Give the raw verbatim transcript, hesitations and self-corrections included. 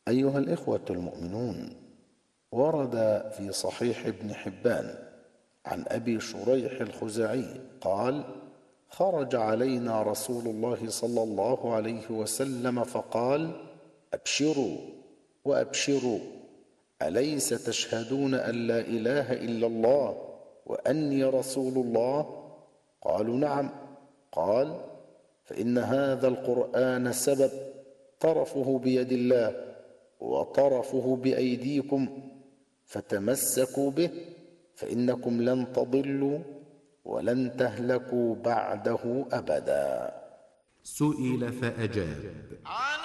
أيها الإخوة المؤمنون، ورد في صحيح ابن حبان عن أبي شريح الخزاعي قال: خرج علينا رسول الله صلى الله عليه وسلم فقال: أبشروا وأبشروا، أليس تشهدون أن لا إله إلا الله وأني رسول الله؟ قالوا: نعم. قال: فإن هذا القرآن سبب، طرفه بيد الله وطرفه بأيديكم، فتمسكوا به، فإنكم لن تضلوا ولن تهلكوا بعده أبدا. سئل فأجاب: